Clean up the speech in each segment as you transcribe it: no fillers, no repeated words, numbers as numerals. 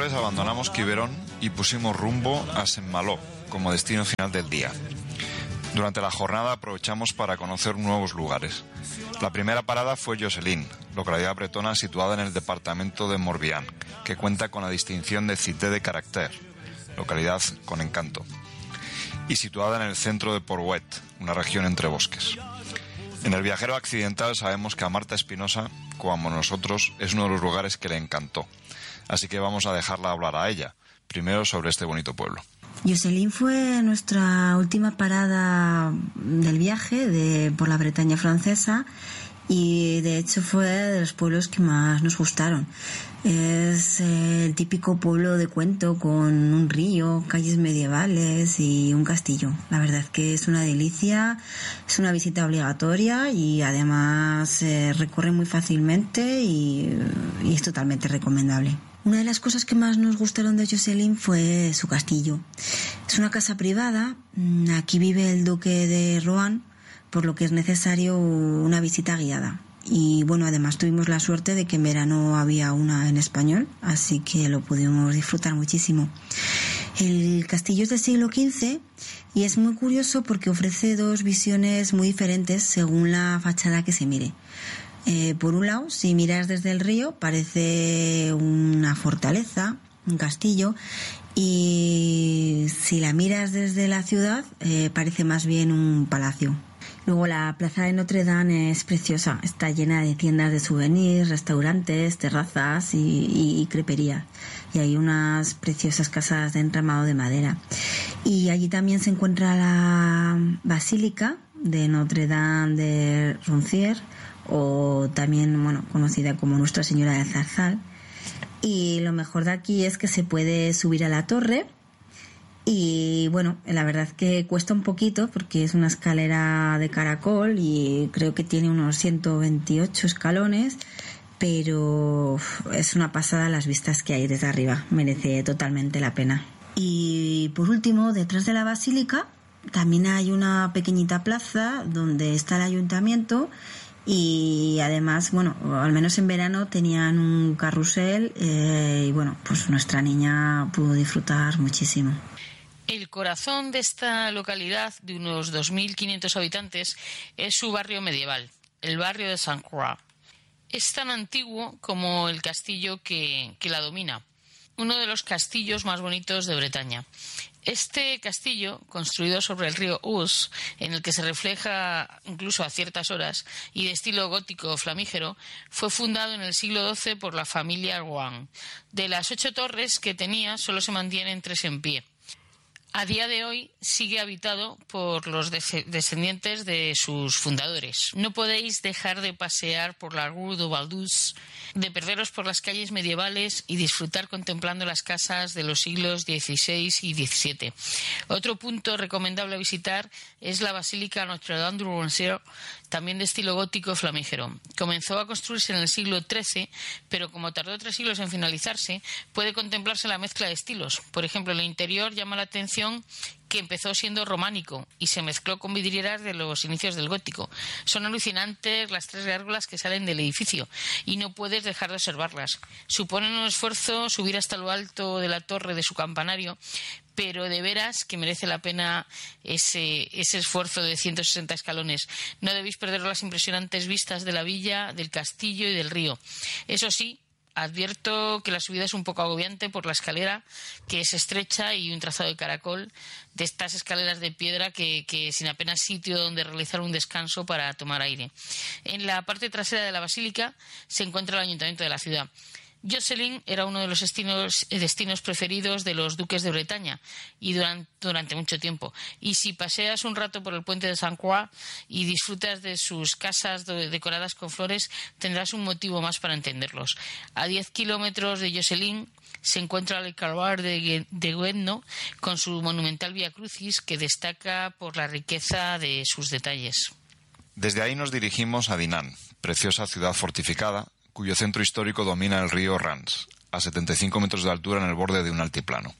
Torres abandonamos Quiberón y pusimos rumbo a Saint-Malo como destino final del día. Durante la jornada aprovechamos para conocer nuevos lugares. La primera parada fue Josselin, localidad bretona situada en el departamento de Morbihan, que cuenta con la distinción de Cité de Caractère, localidad con encanto, y situada en el centro de Port-Wet, una región entre bosques. En El viajero accidental sabemos que a Marta Espinosa, como nosotros, es uno de los lugares que le encantó. Así que vamos a dejarla hablar a ella, primero sobre este bonito pueblo. Josselin fue nuestra última parada del viaje por la Bretaña francesa y de hecho fue de los pueblos que más nos gustaron. Es el típico pueblo de cuento con un río, calles medievales y un castillo. La verdad que es una delicia, es una visita obligatoria y además se recorre muy fácilmente y es totalmente recomendable. Una de las cosas que más nos gustaron de Josselin fue su castillo. Es una casa privada, aquí vive el duque de Rohan, por lo que es necesario una visita guiada. Y bueno, además tuvimos la suerte de que en verano había una en español, así que lo pudimos disfrutar muchísimo. El castillo es del siglo XV y es muy curioso porque ofrece dos visiones muy diferentes según la fachada que se mire. Por un lado, si miras desde el río, parece una fortaleza, un castillo, y si la miras desde la ciudad, parece más bien un palacio. Luego la plaza de Notre Dame es preciosa, está llena de tiendas de souvenirs, restaurantes, terrazas y creperías. Y hay unas preciosas casas de entramado de madera. Y allí también se encuentra la Basílica de Notre Dame de Roncières, o también, conocida como Nuestra Señora del Zarzal. Y lo mejor de aquí es que se puede subir a la torre y la verdad que cuesta un poquito porque es una escalera de caracol y creo que tiene unos 128 escalones, pero es una pasada las vistas que hay desde arriba, merece totalmente la pena. Y por último, detrás de la basílica también hay una pequeñita plaza donde está el ayuntamiento. Y además, al menos en verano tenían un carrusel y pues nuestra niña pudo disfrutar muchísimo. El corazón de esta localidad de unos 2.500 habitantes es su barrio medieval, el barrio de Saint-Croix. Es tan antiguo como el castillo que la domina, uno de los castillos más bonitos de Bretaña. Este castillo, construido sobre el río Ouse, en el que se refleja incluso a ciertas horas, y de estilo gótico flamígero, fue fundado en el siglo XII por la familia Rohan. De las 8 torres que tenía, solo se mantienen 3 en pie. A día de hoy sigue habitado por los descendientes de sus fundadores. No podéis dejar de pasear por la Rue de Valdus, de perderos por las calles medievales y disfrutar contemplando las casas de los siglos XVI y XVII. Otro punto recomendable a visitar es la Basílica Notre Dame de Roncières, también de estilo gótico flamígero. Comenzó a construirse en el siglo XIII, pero como tardó 3 siglos en finalizarse, puede contemplarse la mezcla de estilos. Por ejemplo, el interior llama la atención que empezó siendo románico y se mezcló con vidrieras de los inicios del gótico. Son alucinantes las 3 gárgolas que salen del edificio y no puedes dejar de observarlas. Suponen un esfuerzo subir hasta lo alto de la torre de su campanario, pero de veras que merece la pena ese esfuerzo de 160 escalones. No debéis perder las impresionantes vistas de la villa, del castillo y del río. Eso sí, advierto que la subida es un poco agobiante por la escalera, que es estrecha, y un trazado de caracol, de estas escaleras de piedra que sin apenas sitio donde realizar un descanso para tomar aire. En la parte trasera de la basílica se encuentra el ayuntamiento de la ciudad. Josselin era uno de los destinos preferidos de los duques de Bretaña y durante mucho tiempo. Y si paseas un rato por el puente de Saint-Croix y disfrutas de sus casas decoradas con flores, tendrás un motivo más para entenderlos. A 10 kilómetros de Josselin se encuentra el Calvaire de Guedno con su monumental Vía Crucis, que destaca por la riqueza de sus detalles. Desde ahí nos dirigimos a Dinan, preciosa ciudad fortificada, cuyo centro histórico domina el río Rance, a 75 metros de altura en el borde de un altiplano.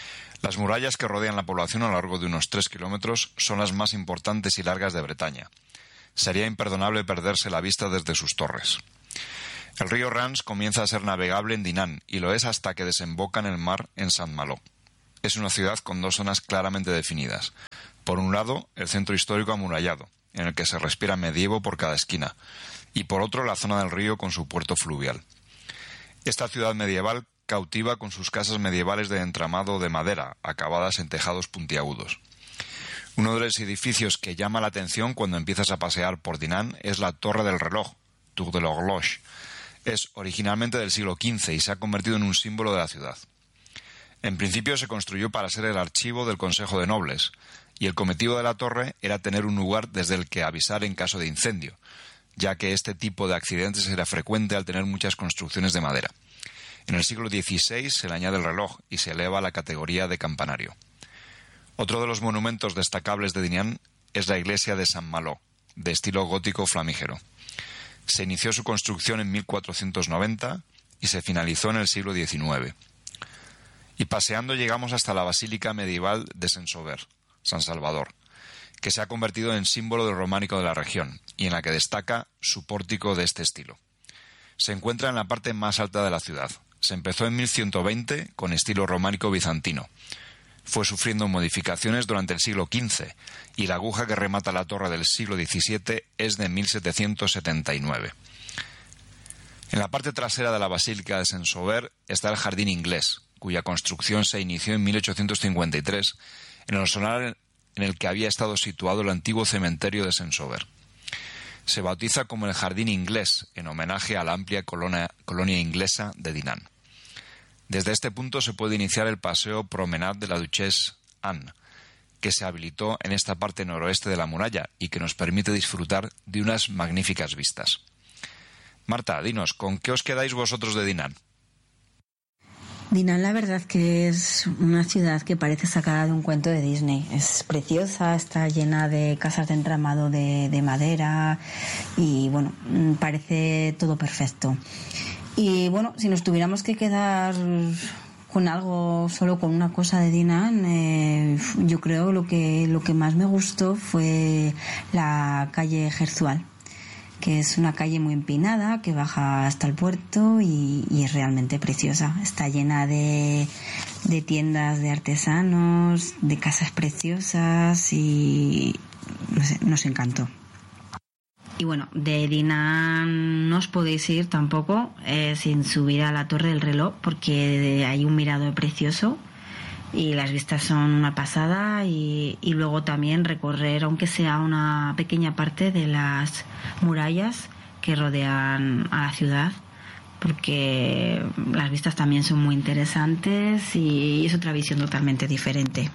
Las murallas que rodean la población a lo largo de unos 3 kilómetros son las más importantes y largas de Bretaña. Sería imperdonable perderse la vista desde sus torres. El río Rance comienza a ser navegable en Dinan y lo es hasta que desemboca en el mar en Saint-Malo. Es una ciudad con dos zonas claramente definidas. Por un lado, el centro histórico amurallado, en el que se respira medievo por cada esquina, y por otro la zona del río con su puerto fluvial. Esta ciudad medieval cautiva con sus casas medievales de entramado de madera, acabadas en tejados puntiagudos. Uno de los edificios que llama la atención cuando empiezas a pasear por Dinan es la Torre del Reloj, Tour de l'Horloge. Es originalmente del siglo XV y se ha convertido en un símbolo de la ciudad. En principio se construyó para ser el archivo del Consejo de Nobles, y el cometido de la torre era tener un lugar desde el que avisar en caso de incendio, ya que este tipo de accidentes era frecuente al tener muchas construcciones de madera. En el siglo XVI se le añade el reloj y se eleva a la categoría de campanario. Otro de los monumentos destacables de Dinan es la iglesia de Saint-Malo, de estilo gótico flamígero. Se inició su construcción en 1490 y se finalizó en el siglo XIX. Y paseando llegamos hasta la basílica medieval de Saint-Sauveur, San Salvador, que se ha convertido en símbolo del románico de la región y en la que destaca su pórtico de este estilo. Se encuentra en la parte más alta de la ciudad. Se empezó en 1120 con estilo románico bizantino. Fue sufriendo modificaciones durante el siglo XV y la aguja que remata la torre del siglo XVII es de 1779. En la parte trasera de la Basílica de Saint-Sauveur está el Jardín Inglés, cuya construcción se inició en 1853 en el solar en el que había estado situado el antiguo cementerio de Saint-Sauveur. Se bautiza como el Jardín Inglés, en homenaje a la amplia colonia inglesa de Dinan. Desde este punto se puede iniciar el paseo Promenade de la Duchesse Anne, que se habilitó en esta parte noroeste de la muralla y que nos permite disfrutar de unas magníficas vistas. Marta, dinos, ¿con qué os quedáis vosotros de Dinan? Dinan, la verdad que es una ciudad que parece sacada de un cuento de Disney. Es preciosa, está llena de casas de entramado de madera y bueno, parece todo perfecto. Y bueno, si nos tuviéramos que quedar con algo, solo con una cosa de Dinan, yo creo lo que más me gustó fue la calle Gerzual, que es una calle muy empinada que baja hasta el puerto y es realmente preciosa. Está llena de tiendas de artesanos, de casas preciosas y no sé, nos encantó. Y bueno, de Dinan no os podéis ir tampoco sin subir a la Torre del Reloj, porque hay un mirador precioso y las vistas son una pasada, y luego también recorrer, aunque sea una pequeña parte de las murallas que rodean a la ciudad, porque las vistas también son muy interesantes y es otra visión totalmente diferente.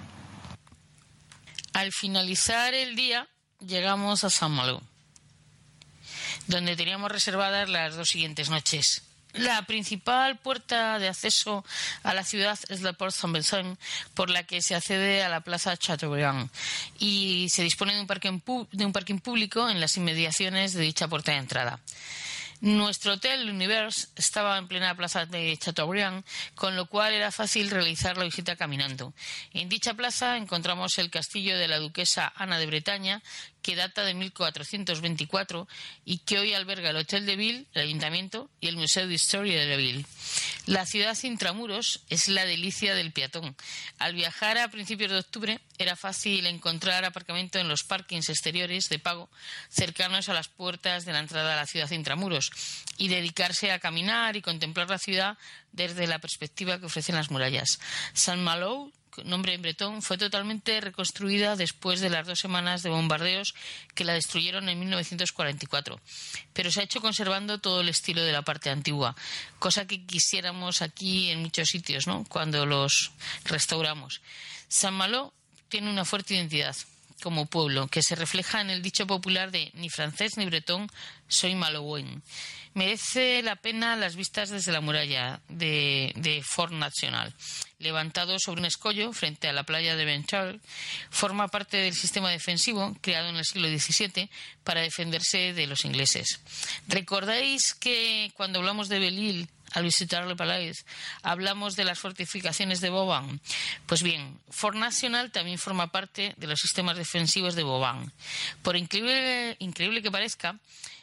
Al finalizar el día llegamos a Saint-Malo, donde teníamos reservadas las 2 siguientes noches. La principal puerta de acceso a la ciudad es la Porte Saint-Vincent, por la que se accede a la Plaza Chateaubriand, y se dispone de un parking público en las inmediaciones de dicha puerta de entrada. Nuestro hotel, L'Univers, estaba en plena plaza de Chateaubriand, con lo cual era fácil realizar la visita caminando. En dicha plaza encontramos el castillo de la duquesa Ana de Bretaña, que data de 1424 y que hoy alberga el Hotel de Ville, el Ayuntamiento, y el Museo d'Histoire de la Ville. La ciudad intramuros es la delicia del peatón. Al viajar a principios de octubre era fácil encontrar aparcamiento en los parkings exteriores de pago cercanos a las puertas de la entrada a la ciudad intramuros y dedicarse a caminar y contemplar la ciudad desde la perspectiva que ofrecen las murallas. Saint-Malo, nombre en bretón, fue totalmente reconstruida después de las 2 semanas de bombardeos que la destruyeron en 1944, pero se ha hecho conservando todo el estilo de la parte antigua, cosa que quisiéramos aquí en muchos sitios, ¿no?, cuando los restauramos. Saint-Malo tiene una fuerte identidad como pueblo, que se refleja en el dicho popular de ni francés ni bretón, soy malouin. Merece la pena las vistas desde la muralla de Fort National, levantado sobre un escollo frente a la playa de Benchal. Forma parte del sistema defensivo creado en el siglo XVII para defenderse de los ingleses. ¿Recordáis que cuando hablamos de Belle-Île, al visitar Le Palais, hablamos de las fortificaciones de Vauban? Pues bien, Fort National también forma parte de los sistemas defensivos de Vauban. Por increíble que parezca,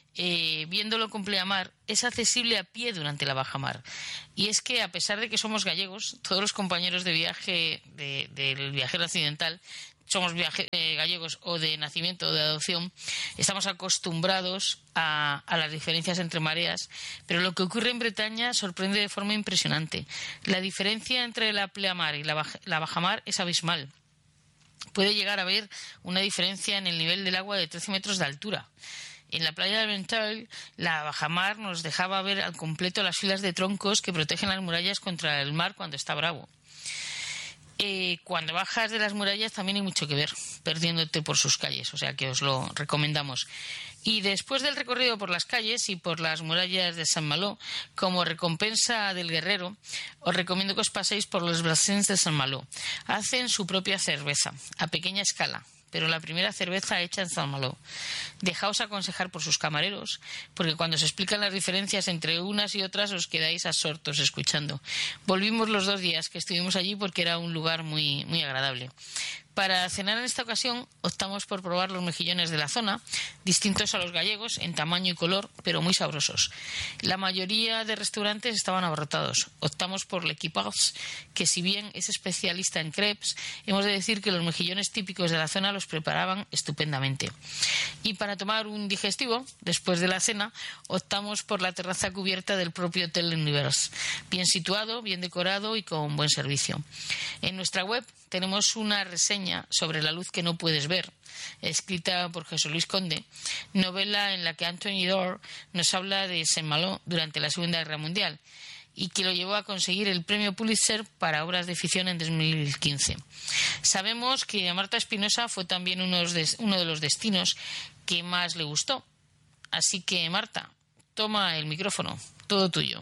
viéndolo con pleamar, es accesible a pie durante la bajamar. Y es que, a pesar de que somos gallegos, todos los compañeros de viaje del Viajero Occidental, somos gallegos o de nacimiento o de adopción, estamos acostumbrados a las diferencias entre mareas, pero lo que ocurre en Bretaña sorprende de forma impresionante. La diferencia entre la pleamar y la bajamar es abismal. Puede llegar a haber una diferencia en el nivel del agua de 13 metros de altura. En la playa de Ventall, la bajamar nos dejaba ver al completo las filas de troncos que protegen las murallas contra el mar cuando está bravo. Cuando bajas de las murallas también hay mucho que ver, perdiéndote por sus calles, o sea que os lo recomendamos. Y después del recorrido por las calles y por las murallas de Saint-Malo, como recompensa del guerrero, os recomiendo que os paséis por los Brassens de Saint-Malo. Hacen su propia cerveza, a pequeña escala, pero la primera cerveza hecha en Saint-Malo. Dejaos aconsejar por sus camareros, porque cuando se explican las diferencias entre unas y otras os quedáis absortos escuchando. Volvimos los 2 días que estuvimos allí porque era un lugar muy, muy agradable. Para cenar en esta ocasión optamos por probar los mejillones de la zona, distintos a los gallegos en tamaño y color, pero muy sabrosos. La mayoría de restaurantes estaban abarrotados. Optamos por l'Equipage, que si bien es especialista en crepes, hemos de decir que los mejillones típicos de la zona los preparaban estupendamente. Y para tomar un digestivo, después de la cena, optamos por la terraza cubierta del propio Hotel Univers, bien situado, bien decorado y con buen servicio. En nuestra web tenemos una reseña sobre La luz que no puedes ver, escrita por José Luis Conde, novela en la que Anthony Doerr nos habla de Saint-Malo durante la Segunda Guerra Mundial y que lo llevó a conseguir el premio Pulitzer para obras de ficción en 2015. Sabemos que a Marta Espinosa fue también uno de los destinos que más le gustó. Así que, Marta, toma el micrófono, todo tuyo.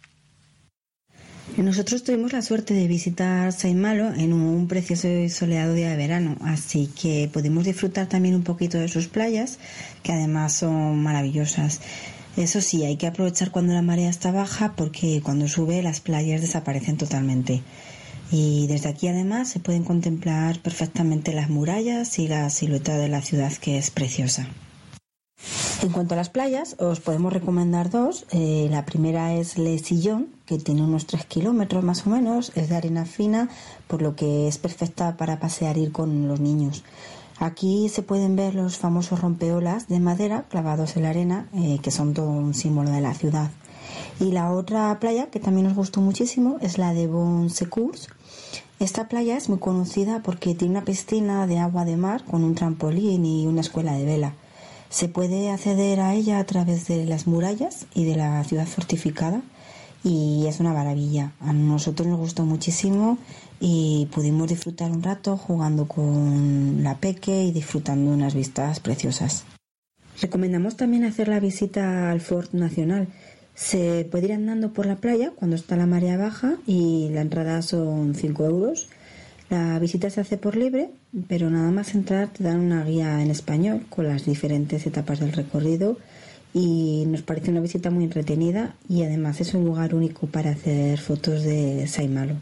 Nosotros tuvimos la suerte de visitar Saint-Malo en un precioso y soleado día de verano, así que pudimos disfrutar también un poquito de sus playas, que además son maravillosas. Eso sí, hay que aprovechar cuando la marea está baja porque cuando sube las playas desaparecen totalmente. Y desde aquí además se pueden contemplar perfectamente las murallas y la silueta de la ciudad, que es preciosa. En cuanto a las playas, os podemos recomendar 2. La primera es Les Sillons, que tiene unos 3 kilómetros más o menos, es de arena fina, por lo que es perfecta para pasear e ir con los niños. Aquí se pueden ver los famosos rompeolas de madera clavados en la arena, que son todo un símbolo de la ciudad. Y la otra playa, que también nos gustó muchísimo, es la de Bon Secours. Esta playa es muy conocida porque tiene una piscina de agua de mar con un trampolín y una escuela de vela. Se puede acceder a ella a través de las murallas y de la ciudad fortificada y es una maravilla. A nosotros nos gustó muchísimo y pudimos disfrutar un rato jugando con la peque y disfrutando unas vistas preciosas. Recomendamos también hacer la visita al Fort Nacional. Se puede ir andando por la playa cuando está la marea baja y la entrada son 5 euros. La visita se hace por libre, pero nada más entrar te dan una guía en español con las diferentes etapas del recorrido y nos parece una visita muy entretenida y además es un lugar único para hacer fotos de Saint-Malo.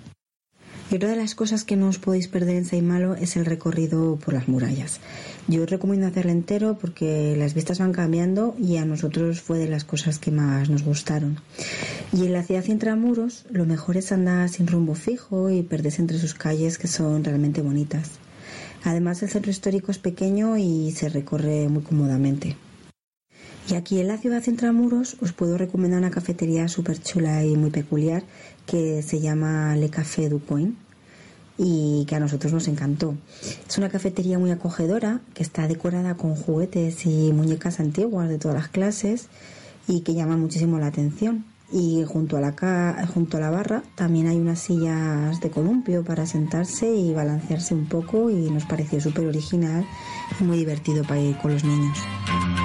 Y otra de las cosas que no os podéis perder en Saint-Malo es el recorrido por las murallas. Yo os recomiendo hacerlo entero porque las vistas van cambiando y a nosotros fue de las cosas que más nos gustaron. Y en la ciudad intramuros lo mejor es andar sin rumbo fijo y perderse entre sus calles, que son realmente bonitas. Además el centro histórico es pequeño y se recorre muy cómodamente. Y aquí en la ciudad intramuros os puedo recomendar una cafetería súper chula y muy peculiar que se llama Le Café du Coin y que a nosotros nos encantó. Es una cafetería muy acogedora que está decorada con juguetes y muñecas antiguas de todas las clases y que llaman muchísimo la atención. Y junto a la barra también hay unas sillas de columpio para sentarse y balancearse un poco y nos pareció súper original y muy divertido para ir con los niños.